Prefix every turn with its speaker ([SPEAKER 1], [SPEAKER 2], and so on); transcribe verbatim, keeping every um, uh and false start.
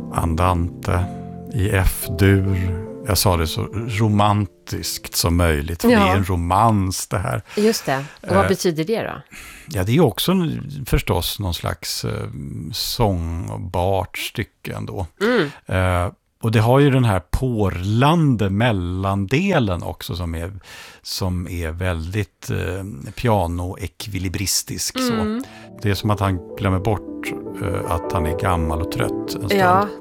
[SPEAKER 1] Andante i F-dur. Jag sa det så romantiskt som möjligt. För
[SPEAKER 2] Ja.
[SPEAKER 1] det är en romans det här.
[SPEAKER 2] Just det. Och vad
[SPEAKER 1] Eh,
[SPEAKER 2] betyder det då?
[SPEAKER 1] Ja, det är också en- förstås någon slags eh, sångbart stycke ändå.
[SPEAKER 2] Mm.
[SPEAKER 1] Eh, och det har ju den här porlande mellandelen också som är, som är väldigt eh, piano-ekvilibristisk.
[SPEAKER 2] Mm.
[SPEAKER 1] Så. Det är som att han glömmer bort eh, att han är gammal och trött en stund.
[SPEAKER 2] Ja,